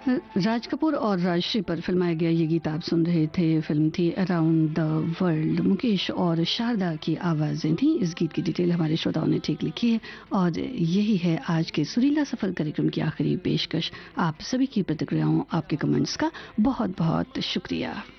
राज कपूर और राजश्री पर फिल्माया गया ये गीत आप सुन रहे थे। फिल्म थी अराउंड द वर्ल्ड। मुकेश और शारदा की आवाज़ें थी। इस गीत की डिटेल हमारे श्रोताओं ने ठीक लिखी है और यही है आज के सुरीला सफर कार्यक्रम की आखिरी पेशकश। आप सभी की प्रतिक्रियाओं, आपके कमेंट्स का बहुत बहुत शुक्रिया।